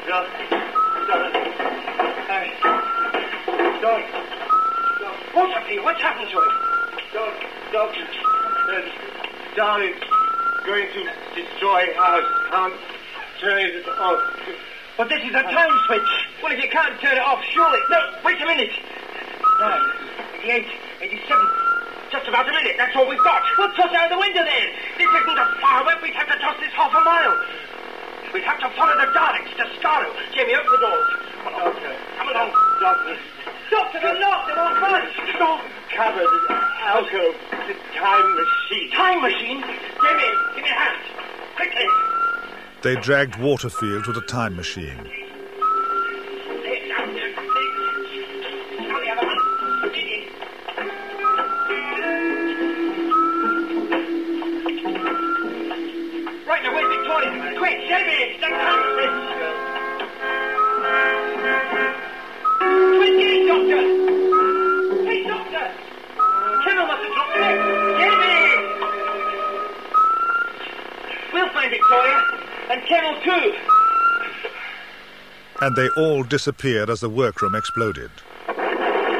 What's happened to him? Darling's going to destroy us. Can't turn it off. But this is a time switch. Well, if you can't turn it off, surely... No, wait a minute. 9, 88, 87. Just about a minute. That's all we've got. We'll toss out the window then. This isn't a firework. We'd have to toss this half a mile. We'd have to follow the Daleks to Scarrow. Jamie, open the doors. Come along. Doctor, they're locked. They're all fine. Cupboard, alcove, the time machine. Time machine? Jamie, give me a hand. Quickly. They dragged Waterfield to the time machine. Right now, where's Victoria? Quick, Jamie, that time machine. Quick, Doctor. Hey, Doctor. Kennel must have dropped the leg. Jamie! We'll find Victoria. And Kennel too. And they all disappeared as the workroom exploded.